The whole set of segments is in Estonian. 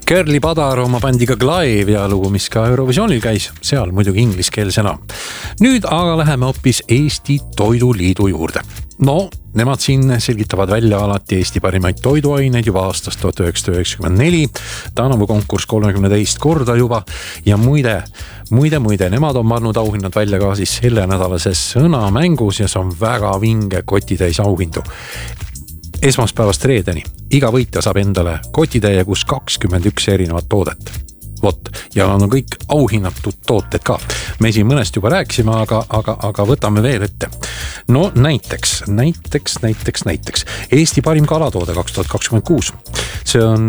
Kerli Padar oma bandiga Clive ja lugu, mis ka Eurovisioonil käis, seal muidugi ingliskeelsena. Nüüd aga läheme hoopis Eesti Toiduliidu juurde. No, nemad siin selgitavad välja alati Eesti parimaid toiduaineid juba aastast 1994. Tänavu konkurss 32 korda juba ja muide, nemad on pannud auhinnad välja ka siis selle nädalases sõnamängus ja see on väga vinge kotitäis auhindu. Esmaspäevast reedeni iga võitja saab endale kotitäie, kus 21 erinevat toodet. Vot, ja on kõik auhinnatud tooted ka. Me siin mõnest juba rääkisime, aga võtame veel ette. No näiteks. Eesti parim kalatoode 2026. See on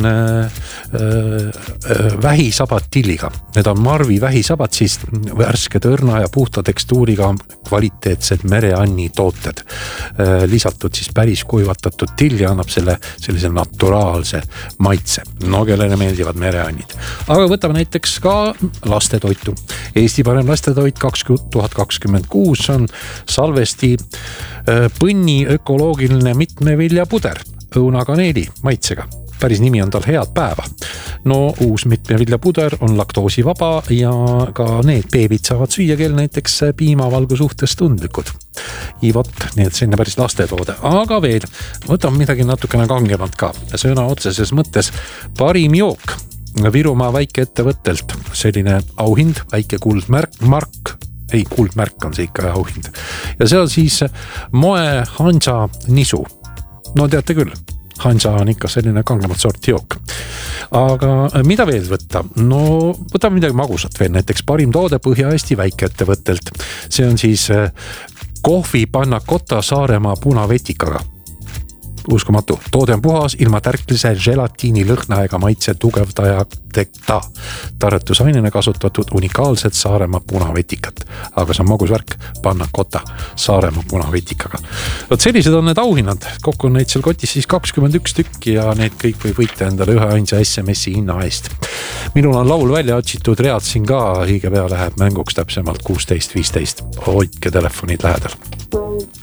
vähisabad tilliga. Need on Marvi vähisabad, siis värske tõrna ja puhta tekstuuriga kvaliteetsed mereanni tooted. Lisatud siis päris kuivatatud till ja annab sellise naturaalse maitse. No, kellele meeldivad mereannid. Aga võtame näiteks ka lastetoitu. Eesti parem lastetoit 2026 on Salvesti põnni ökoloogiline mitmeviljapuder õunakaneeli maitsega. Päris nimi on tal Head päeva. No, uus mitmeviljapuder on laktoosivaba ja ka need beebid saavad süüa, kel näiteks piimavalgu suhtes tundlikud. Ivot, nii et selline päris lastetoode. Aga veel, võtame midagi natukene kangemat ka. Sõna otseses mõttes parim jook Virumaa väikeettevõttelt. Selline auhind, väike kuldmärk, kuldmärk on see ikka auhind. Ja see on siis moe Hansa nisu. No teate küll, Hansa on ikka selline kangemat sorti jook. Aga mida veel võtta? No, võtame midagi magusat veel. Näiteks parim toode Põhja-Eesti väikeettevõttelt. See on siis kohvi panna kotta Saaremaa punavetikaga. Uskumatu. Toode on puhas, ilma tärklise gelatiini lõhna ega maitse tugevdajateta. Tarretusainena kasutatud unikaalset Saaremaa punavetikat. Aga see on magus värk, panna kotta Saaremaa punavetikaga. Võt sellised on need auhinnad. Kokku on neid seal kotis siis 21 tükki ja need kõik võib võita endale ühe ainsa SMS-i hinna eest. Minul on laul välja otsitud, read siin ka, õige pea läheb mänguks täpsemalt 16.15. Hoidke telefonid lähedal.